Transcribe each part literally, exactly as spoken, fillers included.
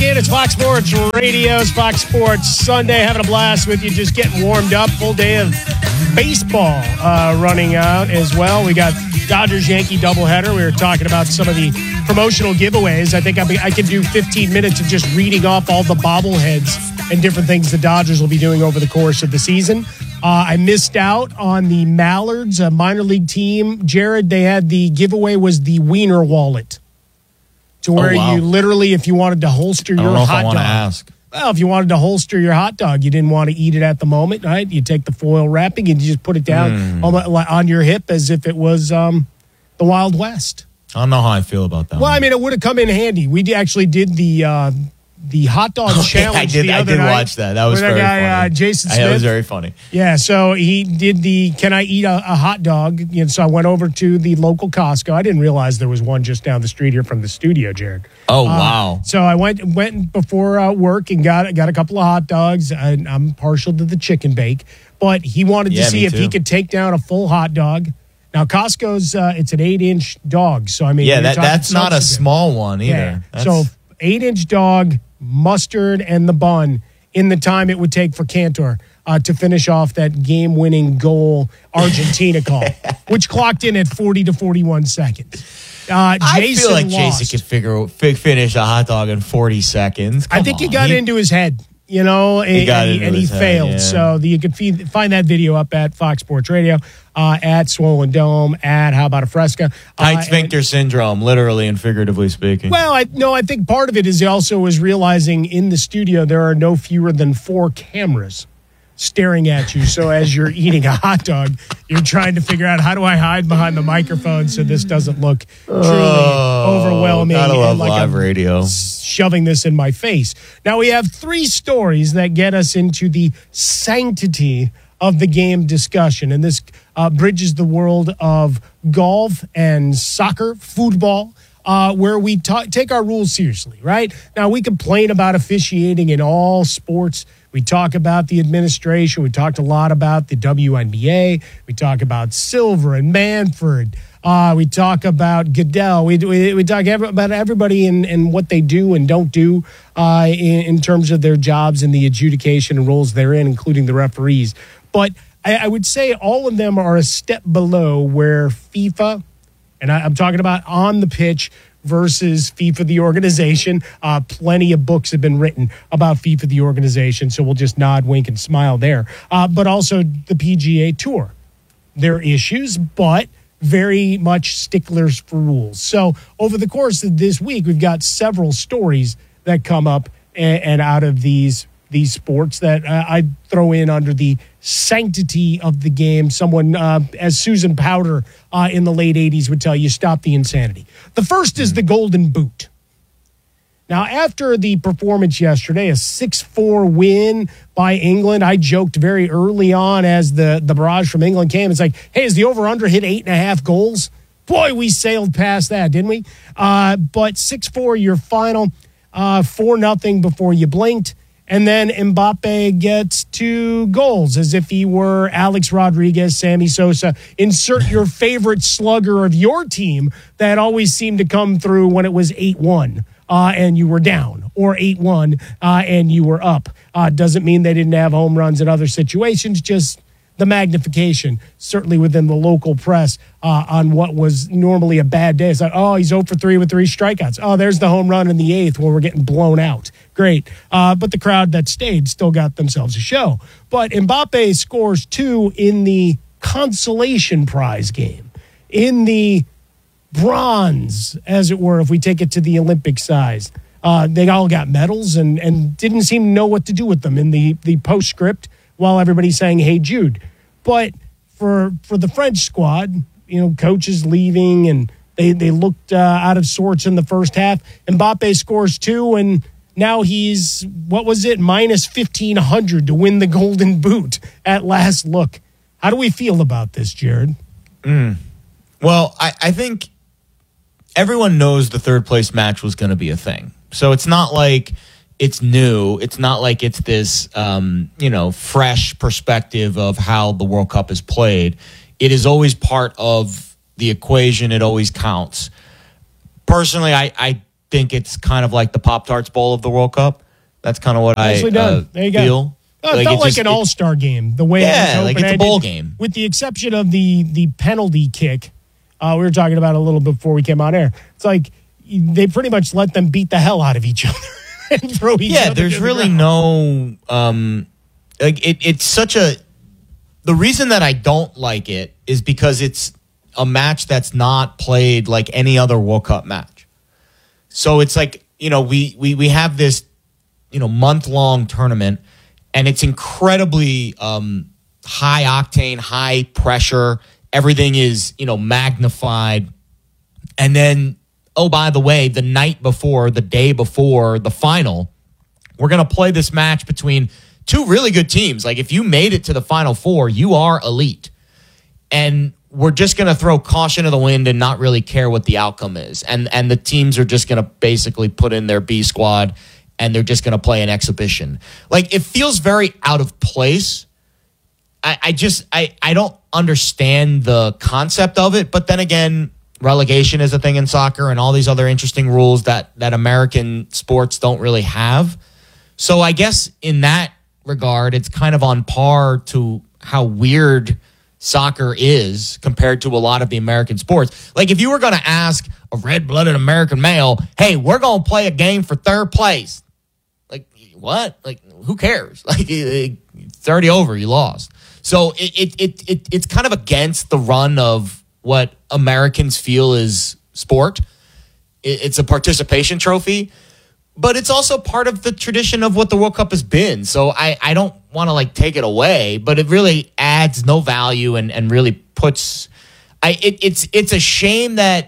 in. It's Fox Sports Radio's Fox Sports Sunday. Having a blast with you. Just getting warmed up. Full day of baseball uh, running out as well. We got Dodgers-Yankee doubleheader. We were talking about some of the promotional giveaways. I think I can do fifteen minutes of just reading off all the bobbleheads and different things the Dodgers will be doing over the course of the season. Uh, I missed out on the Mallards, a minor league team. Jared, they had the giveaway was the Wiener wallet. To where oh, wow. you literally, if you wanted to holster your I don't know hot if I want dog. to ask. Well, if you wanted to holster your hot dog, you didn't want to eat it at the moment, right? You take the foil wrapping and you just put it down mm. on, on your hip as if it was um, the Wild West. I don't know how I feel about that. Well, one. I mean, it would have come in handy. We actually did the uh, the hot dog oh, challenge. Yeah, I did. the I other did night, watch that. That was that very guy, funny. Uh, Jason Smith. Yeah, that was very funny. Yeah, so he did the "Can I eat a, a hot dog?" You know, so I went over to the local Costco. I didn't realize there was one just down the street here from the studio, Jared. Oh uh, wow! So I went went before uh, work and got got a couple of hot dogs. I, I'm partial to the chicken bake, but he wanted yeah, to see if too. he could take down a full hot dog. Now Costco's uh, it's an eight inch dog, so I mean yeah, that, that's not a small one either. Yeah. That's... So eight inch dog, mustard, and the bun in the time it would take for Cantor uh, to finish off that game winning goal Argentina call, which clocked in at forty to forty one seconds. Uh, I Jason feel like lost. Jason could figure fi- finish a hot dog in forty seconds. Come I think on. he got he, into his head, you know, and he, got and he, into and he his head, failed. yeah. So the, you can feed, find that video up at Fox Sports Radio, uh, at Swollen Dome, at How About a Fresca. Tight uh, sphincter and, syndrome, literally and figuratively speaking. Well, I, no, I think part of it is he also was realizing in the studio there are no fewer than four cameras staring at you. So as you're eating a hot dog, you're trying to figure out, how do I hide behind the microphone so this doesn't look truly oh, overwhelming? Gotta love like live I'm radio. shoving this in my face. Now we have three stories that get us into the sanctity of the game discussion. And this uh, bridges the world of golf and soccer, football, Uh, where we ta- take our rules seriously, right? Now, we complain about officiating in all sports. We talk about the administration. We talked a lot about the W N B A. We talk about Silver and Manfred. Uh, we talk about Goodell. We we, we talk every, about everybody and, and what they do and don't do uh, in, in terms of their jobs and the adjudication and roles they're in, including the referees. But I, I would say all of them are a step below where FIFA, and I, I'm talking about on the pitch versus FIFA, the organization. Uh, plenty of books have been written about FIFA, the organization, so we'll just nod, wink, and smile there. Uh, but also the P G A Tour. There are issues, but very much sticklers for rules. So over the course of this week, we've got several stories that come up and, and out of these these sports that uh, I throw in under the sanctity of the game. Someone, uh, as Susan Powder uh, in the late eighties would tell you, stop the insanity. The first is the Golden Boot. Now, after the performance yesterday, a six four win by England, I joked very early on as the, the barrage from England came. It's like, hey, is the over-under hit eight and a half goals? Boy, we sailed past that, didn't we? Uh, but six four, your final, uh, four nothing before you blinked. And then Mbappe gets two goals as if he were Alex Rodriguez, Sammy Sosa. Insert your favorite slugger of your team that always seemed to come through when it was eight one uh, and you were down, or eight one uh, and you were up. Uh, doesn't mean they didn't have home runs in other situations, just the magnification, certainly within the local press, uh, on what was normally a bad day. It's like, oh, he's oh for three with three strikeouts. Oh, there's the home run in the eighth where we're getting blown out. Great. Uh, but the crowd that stayed still got themselves a show. But Mbappe scores two in the consolation prize game, in the bronze, as it were, if we take it to the Olympic size. Uh, they all got medals and, and didn't seem to know what to do with them in the, the postscript while everybody's saying, hey, Jude. But for for the French squad, you know, coaches leaving and they, they looked uh, out of sorts in the first half. Mbappe scores two, and now he's, what was it, minus fifteen hundred to win the Golden Boot at last look. How do we feel about this, Jared? Mm. Well, I, I think everyone knows the third place match was going to be a thing. So it's not like it's new. It's not like it's this, um, you know, fresh perspective of how the World Cup is played. It is always part of the equation. It always counts. Personally, I, I think it's kind of like the Pop-Tarts Bowl of the World Cup. That's kind of what Nicely I done. uh, there you go. feel. Oh, it Like, felt it like just- an it- all-star game, the way Yeah, it was like it's a open-ended, bowl game. with the exception of the the penalty kick. Uh, we were talking about it a little before we came on air. It's like they pretty much let them beat the hell out of each other and throw each yeah, other. there's to the really ground. no um like it, it's such a the reason that I don't like it is because it's a match that's not played like any other World Cup match. So it's like, you know, we we we have this, you know, month-long tournament, and it's incredibly um high octane, high pressure. Everything is, you know, magnified. And then, oh, by the way, the night before, the day before the final, we're going to play this match between two really good teams. Like, if you made it to the Final Four, you are elite. And we're just going to throw caution to the wind and not really care what the outcome is. And and the teams are just going to basically put in their B squad, and they're just going to play an exhibition. Like, it feels very out of place. I, I just, I, I don't understand the concept of it. But then again, relegation is a thing in soccer and all these other interesting rules that, that American sports don't really have. So I guess in that regard, it's kind of on par to how weird soccer is compared to a lot of the American sports. Like, if you were going to ask a red-blooded American male, hey, we're going to play a game for third place. Like, what? Like, who cares? Like, it's already over. You lost. So it, it it it it's kind of against the run of what Americans feel is sport. It, it's a participation trophy, but it's also part of the tradition of what the World Cup has been. So I, I don't want to like take it away, but it really adds no value and, and really puts I it, it's it's a shame that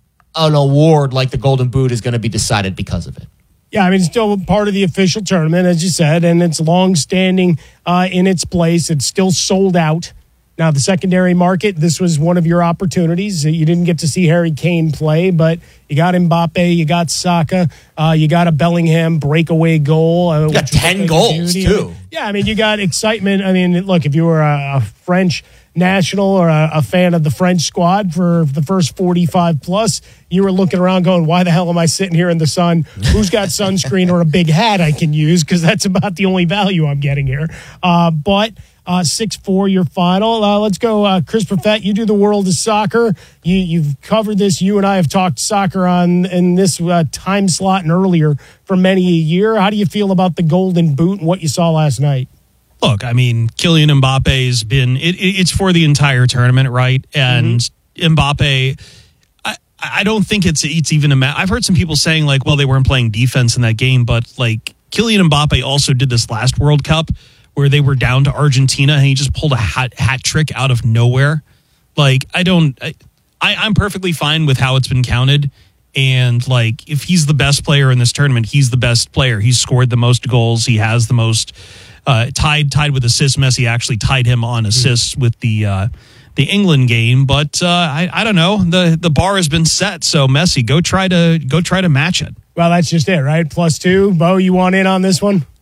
an award like the Golden Boot is going to be decided because of it. Yeah, I mean, it's still part of the official tournament, as you said, and it's long-standing uh, in its place. It's still sold out. Now, the secondary market, this was one of your opportunities. You didn't get to see Harry Kane play, but you got Mbappe, you got Saka, uh, you got a Bellingham breakaway goal. Uh, You got ten goals, too. Yeah, I mean, you got excitement. I mean, look, if you were a, a French national or a, a fan of the French squad for the first forty-five plus, you were looking around going, why the hell am I sitting here in the sun? Who's got sunscreen or a big hat I can use? Because that's about the only value I'm getting here. Uh, but uh, six four, your final. Uh, let's go, uh, Chris Perfett. You do the world of soccer. You, you've covered this. You and I have talked soccer on in this uh, time slot and earlier for many a year. How do you feel about the Golden Boot and what you saw last night? Look, I mean, Kylian Mbappe's been, it, it, it's for the entire tournament, right? And mm-hmm. Mbappe, I, I don't think it's it's even a ma- I've heard some people saying, like, well, they weren't playing defense in that game, but, like, Kylian Mbappe also did this last World Cup where they were down to Argentina and he just pulled a hat, hat trick out of nowhere. Like, I don't, I, I, I'm perfectly fine with how it's been counted. And, like, if he's the best player in this tournament, he's the best player. He's scored the most goals. He has the most... Uh, tied tied with assists. Messi actually tied him on assists with the uh, the England game, but uh, I I don't know. the The bar has been set, so Messi, go try to go try to match it. Well, that's just it, right? Plus two. Bo, you want in on this one?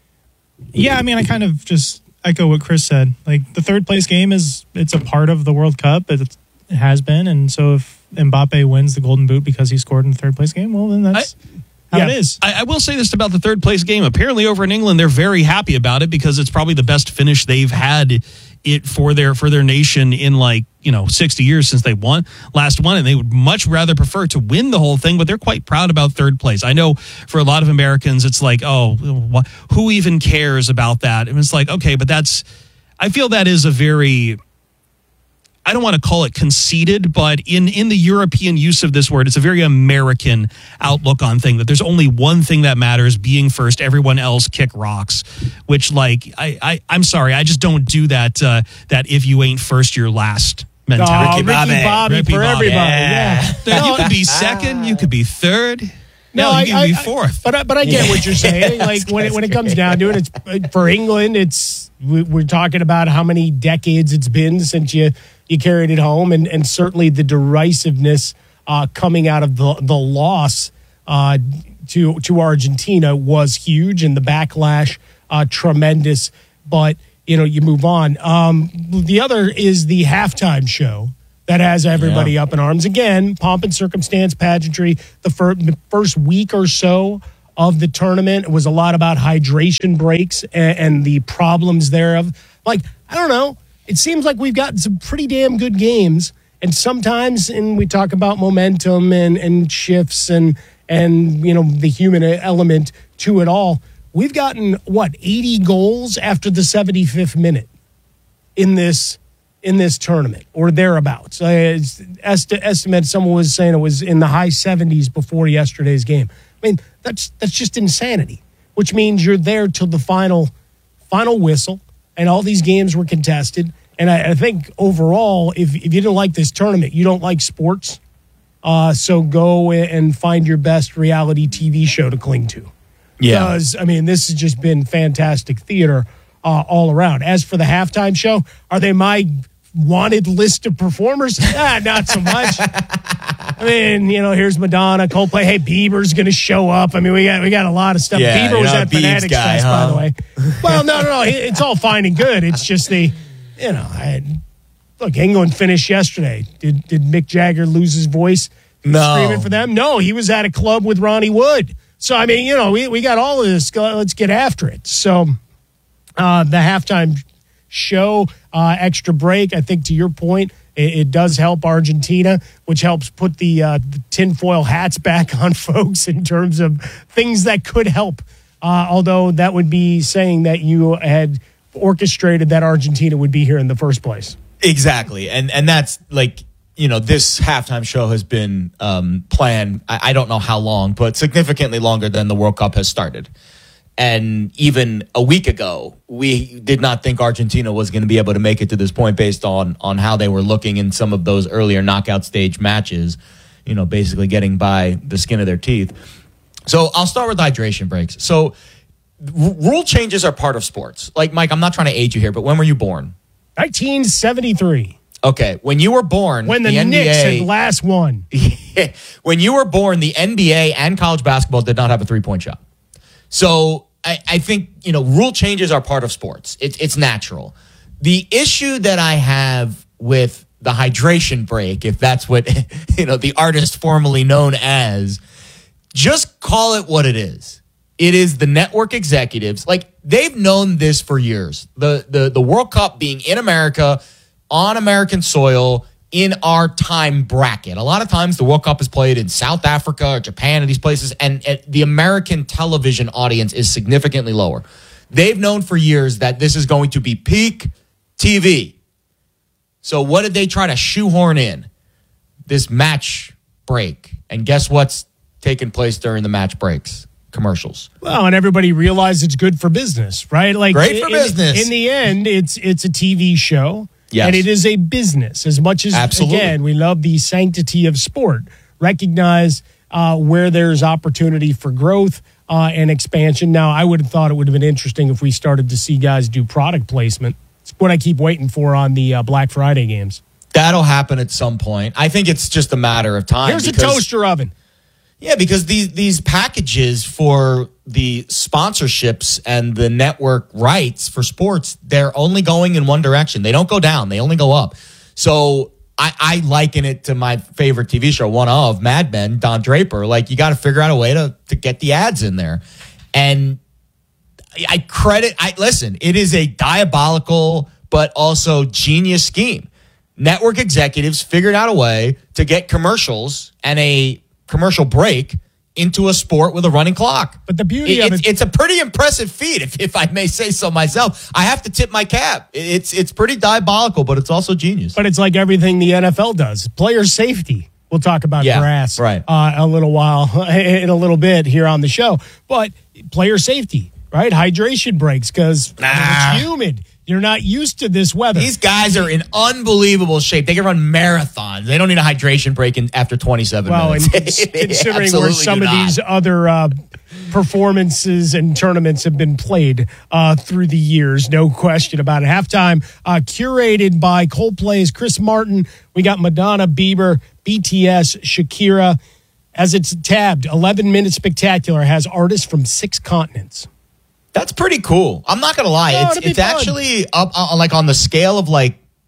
Yeah, I mean, I kind of just echo what Chris said. Like, the third place game is it's a part of the World Cup. It, it has been, and so if Mbappe wins the Golden Boot because he scored in the third place game, well, then that's. I, How yeah. it is. I, I will say this about the third place game. Apparently, over in England, they're very happy about it because it's probably the best finish they've had it for their for their nation in like you know sixty years since they won last one, and they would much rather prefer to win the whole thing. But they're quite proud about third place. I know for a lot of Americans, it's like, oh, wh- who even cares about that? And it's like, okay, but that's. I feel that is a very. I don't want to call it conceited, but in, in the European use of this word, it's a very American outlook on thing that there's only one thing that matters, being first, everyone else kick rocks, which like, I, I, I'm sorry, I just don't do that, uh, that if you ain't first, you're last mentality. Oh, Ricky Bobby, Bobby Ricky for Bobby. everybody, yeah. yeah. You could be second, you could be third. No, I, you can I, be I, fourth. But I, but I get what you're saying. Like when it, when it comes down to it, it's for England. It's we're talking about how many decades it's been since you you carried it home, and and certainly the derisiveness uh, coming out of the the loss uh, to to Argentina was huge, and the backlash uh, tremendous. But you know, you move on. Um, the other is the halftime show that has everybody Yeah. up in arms. Again, pomp and circumstance, pageantry. The, fir- the first week or so of the tournament was a lot about hydration breaks and, and the problems thereof. Like, I don't know. It seems like we've gotten some pretty damn good games. And sometimes, and we talk about momentum and, and shifts and, and, you know, the human element to it all. We've gotten, what, eighty goals after the seventy-fifth minute in this in this tournament or thereabouts. Uh, est- estimate, someone was saying it was in the high seventies before yesterday's game. I mean, that's that's just insanity, which means you're there till the final final whistle, and all these games were contested. And I, I think overall, if, if you didn't like this tournament, you don't like sports, uh, so go and find your best reality T V show to cling to. Yeah. Because, I mean, this has just been fantastic theater uh, all around. As for the halftime show, are they my wanted list of performers? Ah, not so much. I mean, you know, here's Madonna, Coldplay. Hey, Bieber's going to show up. I mean, we got we got a lot of stuff. Yeah, Bieber you're was not at a Biebs Fanatics guy, Fest, huh? by the way. Well, no, no, no. It's all fine and good. It's just the, you know, I, look, England finished yesterday. Did did Mick Jagger lose his voice No. screaming for them? No, he was at a club with Ronnie Wood. So, I mean, you know, we, we got all of this. Let's get after it. So, uh, the halftime show, uh, extra break, I think to your point, it, it does help Argentina, which helps put the, uh, the tinfoil hats back on folks in terms of things that could help. Uh, although that would be saying that you had orchestrated that Argentina would be here in the first place. Exactly. And and that's like, you know, this halftime show has been um, planned, I, I don't know how long, but significantly longer than the World Cup has started. And even a week ago, we did not think Argentina was going to be able to make it to this point based on on how they were looking in some of those earlier knockout stage matches, you know, basically getting by the skin of their teeth. So I'll start with hydration breaks. So r- rule changes are part of sports. Like, Mike, I'm not trying to age you here, but when were you born? nineteen seventy-three. Okay, when you were born, When the, the N B A, Knicks had last won. when you were born, the N B A and college basketball did not have a three-point shot. So I, I think, you know, rule changes are part of sports. It, it's natural. The issue that I have with the hydration break, if that's what, you know, the artist formerly known as, just call it what it is. It is the network executives. Like, they've known this for years. The the the World Cup being in America, on American soil, in our time bracket. A lot of times the World Cup is played in South Africa or Japan and these places, and, and the American television audience is significantly lower. They've known for years that this is going to be peak T V. So what did they try to shoehorn in? This match break. And guess what's taking place during the match breaks? Commercials. Well, and everybody realized it's good for business, right? Like, Great for in, business. In the end, it's it's a T V show, Yes. and it is a business. As much as, Absolutely. again, we love the sanctity of sport, recognize uh, where there's opportunity for growth uh, and expansion. Now, I would have thought it would have been interesting if we started to see guys do product placement. It's what I keep waiting for on the uh, Black Friday games. That'll happen at some point. I think it's just a matter of time. Here's a because- toaster oven. Yeah, because these these packages for the sponsorships and the network rights for sports, they're only going in one direction. They don't go down. They only go up. So I, I liken it to my favorite T V show, one of Mad Men, Don Draper. Like, you got to figure out a way to to get the ads in there. And I credit, I listen, it is a diabolical but also genius scheme. Network executives figured out a way to get commercials and a commercial break into a sport with a running clock. But the beauty It- of it's, it- it's a pretty impressive feat, if, if I may say so myself. I have to tip my cap. It's it's pretty diabolical, but it's also genius. But it's like everything the N F L does. Player safety. We'll talk about Yeah, grass right. uh, a little while, in a little bit here on the show. But player safety, right? Hydration breaks because Nah. it's humid. You're not used to this weather. These guys are in unbelievable shape. They can run marathons. They don't need a hydration break in, after twenty-seven well, and minutes. cons- They considering where absolutely some do of not. these other uh, performances and tournaments have been played uh, through the years, no question about it. Halftime, uh, curated by Coldplay's Chris Martin. We got Madonna, Bieber, B T S, Shakira. As it's tabbed, eleven minute spectacular has artists from six continents. That's pretty cool. I'm not gonna lie. No, it's it'd be it's fun. actually up uh, like on the scale of like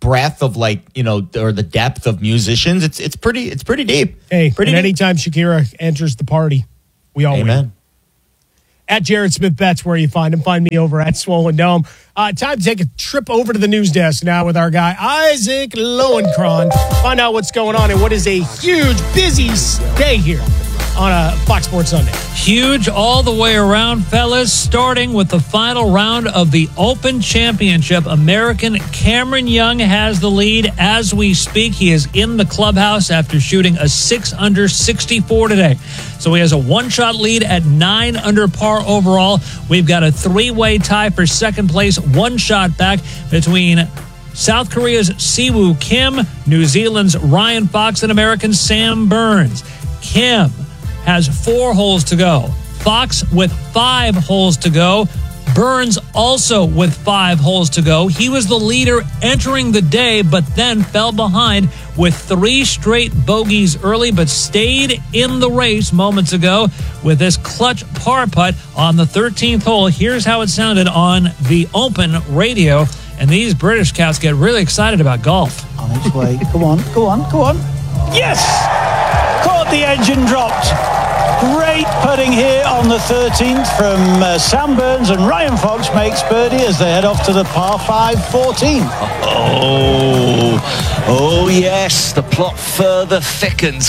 breadth of like, you know, or the depth of musicians, it's it's pretty it's pretty deep. Hey, pretty and deep. anytime Shakira enters the party, we all Amen. win. At Jared Smith Betts, where you find him. Find me over at Swollen Dome. Uh, time to take a trip over to the news desk now with our guy, Isaac Lowenkron. Find out what's going on and what is a huge, busy day here on a Fox Sports Sunday. Huge all the way around, fellas, starting with the final round of the Open Championship. American Cameron Young has the lead as we speak. He is in the clubhouse after shooting a six under sixty-four today. So he has a one-shot lead at nine under par overall. We've got a three-way tie for second place, one shot back between South Korea's Siwoo Kim, New Zealand's Ryan Fox, and American Sam Burns. Kim has four holes to go. Fox with five holes to go. Burns also with five holes to go. He was the leader entering the day, but then fell behind with three straight bogeys early, but stayed in the race moments ago with this clutch par putt on the thirteenth hole. Here's how it sounded on the Open radio. And these British cats get really excited about golf. On its way. Go on, go on, go on. Yes! Caught the edge and dropped. Great putting here on the thirteenth from uh, Sam Burns, and Ryan Fox makes birdie as they head off to the par five fourteen. Oh, oh yes, the plot further thickens.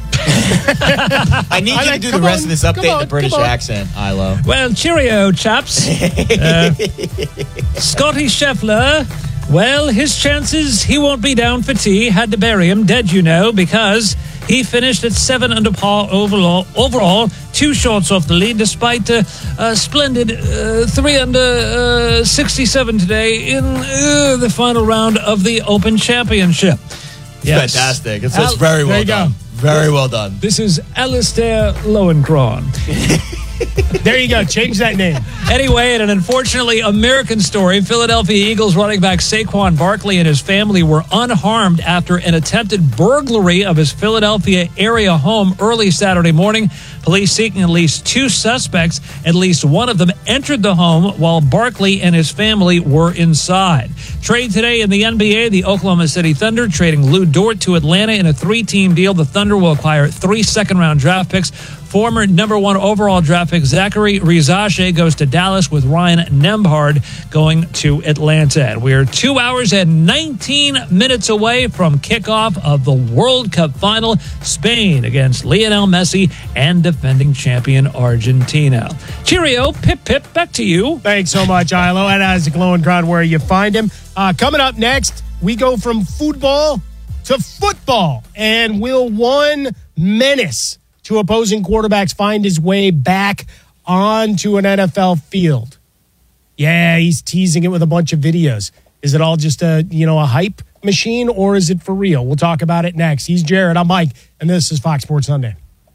I need you I to like- do the come rest on, of this come update in on, the British come on. accent, Ilo. Well, cheerio, chaps. Uh, Scotty Scheffler, well, his chances, he won't be down for tea. Had to bury him dead, you know, because he finished at seven under par overall, overall two shots off the lead, despite a, a splendid uh, three under uh, sixty-seven today in uh, the final round of the Open Championship. Yes. Fantastic. It's, Al- it's very there well you go. done. Very well done. This is Alistair Lowenkron. There you go. Change that name. Anyway, in an unfortunately American story, Philadelphia Eagles running back Saquon Barkley and his family were unharmed after an attempted burglary of his Philadelphia area home early Saturday morning. Police seeking at least two suspects. At least one of them entered the home while Barkley and his family were inside. Trade today in the N B A, the Oklahoma City Thunder trading Lou Dort to Atlanta in a three-team deal. The Thunder will acquire three second-round draft picks. Former number one overall draft pick Zachary Rizache goes to Dallas with Ryan Nembhard going to Atlanta. And we're two hours and nineteen minutes away from kickoff of the World Cup final. Spain against Lionel Messi and defending champion Argentina. Cheerio, pip, pip, back to you. Thanks so much, Ilo. And Isaac Lowenkron, where you find him. Uh, coming up next, we go from football to football. And will one menace to opposing quarterbacks find his way back onto an N F L field? Yeah, he's teasing it with a bunch of videos. Is it all just a, you know, a hype machine, or is it for real? We'll talk about it next. He's Jared, I'm Mike, and this is Fox Sports Sunday.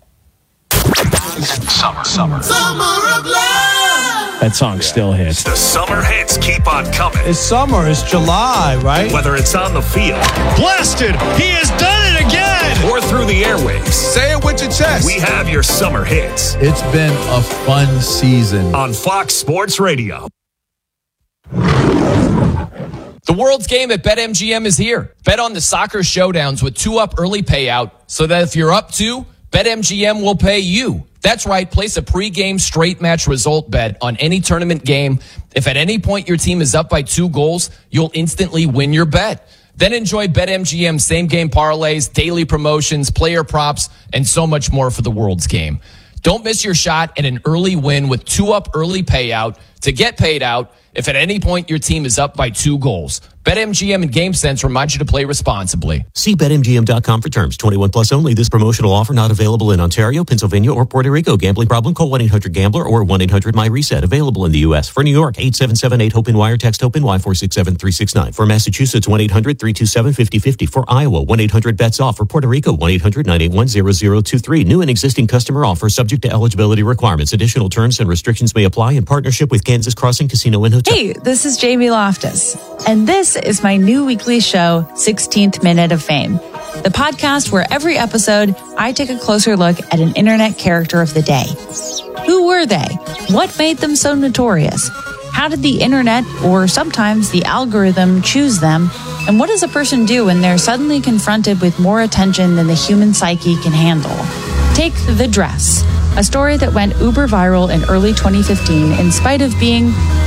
Summer, summer. Summer of love. That song still hits. The summer hits keep on coming. It's summer, it's July, right? Whether it's on the field Blasted! He has done it again! or through the airwaves, Say it with your chest. we have your summer hits It's been a fun season. on Fox Sports Radio. The World's Game at BetMGM is here. Bet on the soccer showdowns with two-up early payout so that if you're up two, BetMGM will pay you. That's right. Place a pregame straight match result bet on any tournament game. If at any point your team is up by two goals, you'll instantly win your bet. Then enjoy BetMGM same-game parlays, daily promotions, player props, and so much more for the World's Game. Don't miss your shot at an early win with two-up early payout to get paid out if at any point your team is up by two goals. BetMGM and GameSense remind you to play responsibly. See Bet M G M dot com for terms. twenty-one plus only. This promotional offer not available in Ontario, Pennsylvania, or Puerto Rico. Gambling problem? Call one eight hundred gambler or one eight hundred my reset. Available in the U S. For New York, eight seven seven eight hope wire. Text HOPE-NY four six seven three six nine. For Massachusetts, one eight hundred three two seven five zero five zero. For Iowa, one eight hundred bets off. For Puerto Rico, one eight hundred nine eight one zero zero two three. New and existing customer offer subject to eligibility requirements. Additional terms and restrictions may apply in partnership with Kansas Crossing Casino and Hotel. Hey, this is Jamie Loftus, and this is my new weekly show, sixteenth Minute of Fame, the podcast where every episode I take a closer look at an internet character of the day. Who were they? What made them so notorious? How did the internet, or sometimes the algorithm, choose them? And what does a person do when they're suddenly confronted with more attention than the human psyche can handle? Take The Dress, a story that went uber viral in early twenty fifteen in spite of being